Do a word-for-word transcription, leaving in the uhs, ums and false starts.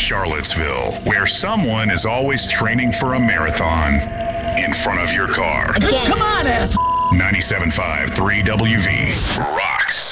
Charlottesville, where someone is always training for a marathon in front of your car. Again. Come on, ass. ninety-seven point five, three W V. Rocks.